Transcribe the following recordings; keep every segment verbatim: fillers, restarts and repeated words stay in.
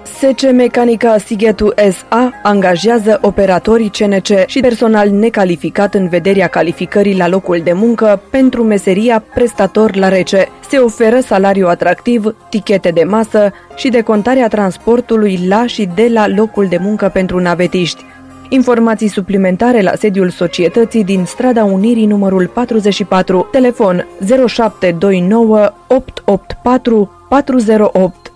S C Mecanica Sighetu S A angajează operatorii C N C și personal necalificat în vederea calificării la locul de muncă pentru meseria prestator la rece. Se oferă salariu atractiv, tichete de masă și decontarea transportului la și de la locul de muncă pentru navetiști. Informații suplimentare la sediul societății din Strada Unirii numărul patruzeci și patru, telefon zero șapte doi nouă opt opt patru patru zero opt.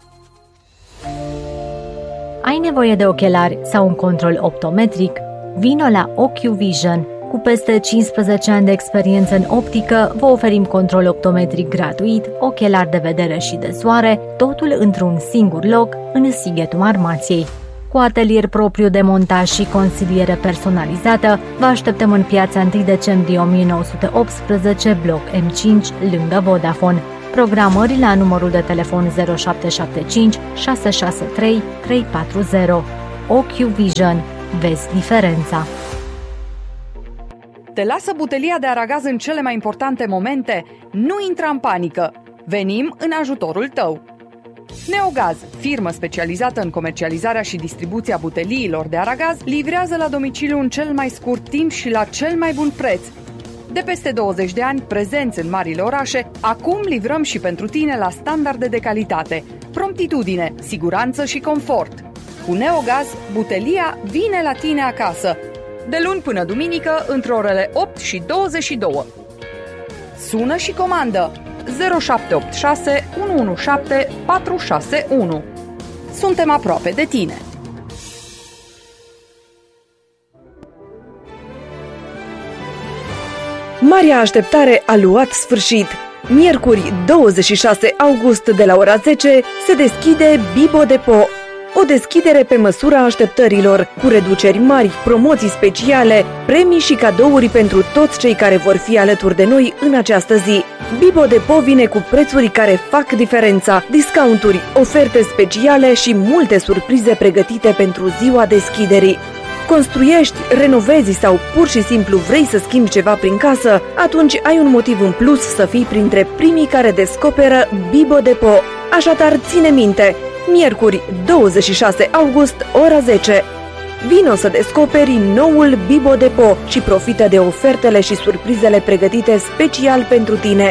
Ai nevoie de ochelari sau un control optometric? Vino la OcuVision. Cu peste cincisprezece ani de experiență în optică, vă oferim control optometric gratuit, ochelari de vedere și de soare, totul într-un singur loc, în Sighetul Marmației. Cu atelier propriu de montaj și consiliere personalizată, vă așteptăm în piața întâi decembrie o mie nouă sute optsprezece, bloc M cinci, lângă Vodafone. Programări la numărul de telefon zero șapte șapte cinci șase șase trei trei patru zero. OcuVision. Vezi diferența! Te lasă butelia de aragaz în cele mai importante momente? Nu intra în panică! Venim în ajutorul tău! Neogaz, firmă specializată în comercializarea și distribuția buteliilor de aragaz, livrează la domiciliu în cel mai scurt timp și la cel mai bun preț. De peste douăzeci de ani, prezenți în marile orașe, acum livrăm și pentru tine la standarde de calitate, promptitudine, siguranță și confort. Cu Neogaz, butelia vine la tine acasă, de luni până duminică, între orele opt și douăzeci și două. Sună și comandă zero șapte opt șase unu unu șapte patru șase unu. Suntem aproape de tine. Marea așteptare a luat sfârșit. Miercuri, douăzeci și șase august, de la ora zece, se deschide Bibo Depot. O deschidere pe măsura așteptărilor, cu reduceri mari, promoții speciale, premii și cadouri pentru toți cei care vor fi alături de noi în această zi. Bibo Depot vine cu prețuri care fac diferența, discounturi, oferte speciale și multe surprize pregătite pentru ziua deschiderii. Construiești, renovezi sau pur și simplu vrei să schimbi ceva prin casă? Atunci ai un motiv în plus să fii printre primii care descoperă Bibo Depot. Așadar, ține minte, miercuri, douăzeci și șase august, ora zece. Vino să descoperi noul Bibo Depot și profită de ofertele și surprizele pregătite special pentru tine.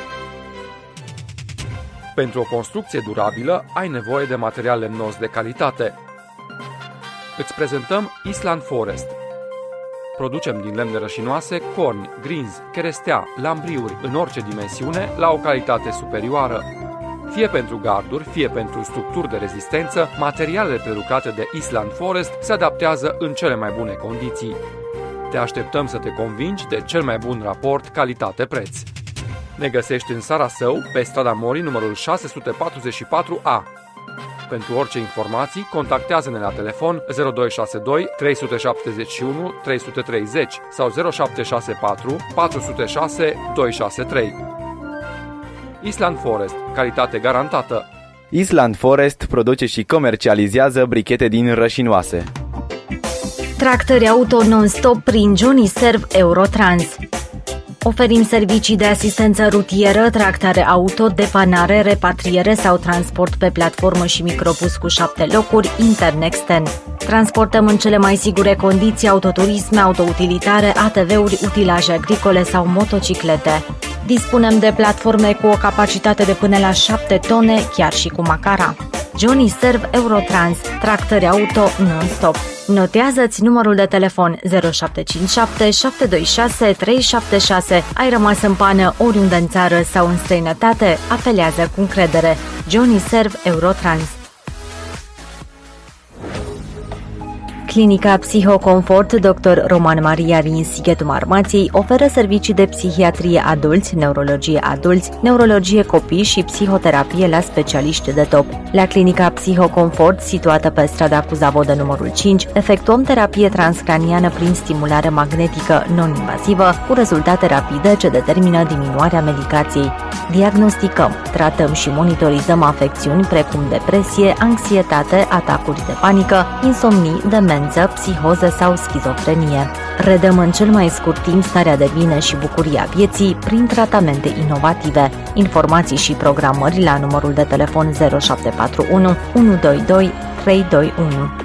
Pentru o construcție durabilă, ai nevoie de material lemnos de calitate. Îți prezentăm Island Forest. Producem din lemne rășinoase, corni, grinzi, cherestea, lambriuri în orice dimensiune, la o calitate superioară. Fie pentru garduri, fie pentru structuri de rezistență, materialele prelucrate de Island Forest se adaptează în cele mai bune condiții. Te așteptăm să te convingi de cel mai bun raport calitate-preț. Ne găsești în Sarasău, pe strada Morii, numărul șase sute patruzeci și patru A. Pentru orice informații, contactează-ne la telefon zero doi șase doi trei șapte unu trei trei zero sau zero șapte șase patru patru zero șase doi șase trei. Island Forest, calitate garantată. Island Forest produce și comercializează brichete din rășinoase. Tractări auto non-stop prin Johnny Serv Eurotrans. Oferim servicii de asistență rutieră, tractare auto, depanare, repatriere sau transport pe platformă și microbus cu șapte locuri, intern-extern. Transportăm în cele mai sigure condiții autoturisme, autoutilitare, A T V-uri, utilaje agricole sau motociclete. Dispunem de platforme cu o capacitate de până la șapte tone, chiar și cu macara. Johnny Serv Eurotrans, tractări auto non-stop. Notează-ți numărul de telefon zero șapte cinci șapte șapte doi șase trei șapte șase. Ai rămas în pană oriunde în țară sau în străinătate? Apelează cu încredere. Johnny Serv Eurotrans. Clinica Psihoconfort doctor Roman Maria din Sighetul Marmației oferă servicii de psihiatrie adulți, neurologie adulți, neurologie copii și psihoterapie la specialiști de top. La Clinica Psihoconfort, situată pe strada Cuzavodă numărul cinci, efectuăm terapie transcraniană prin stimulare magnetică non-invazivă, cu rezultate rapide ce determină diminuarea medicației. Diagnosticăm, tratăm și monitorizăm afecțiuni precum depresie, anxietate, atacuri de panică, insomnii, demență, demență, psihoză sau schizofrenie. Redăm în cel mai scurt timp starea de bine și bucuria vieții prin tratamente inovative. Informații și programări la numărul de telefon zero șapte patru unu unu doi doi trei doi unu.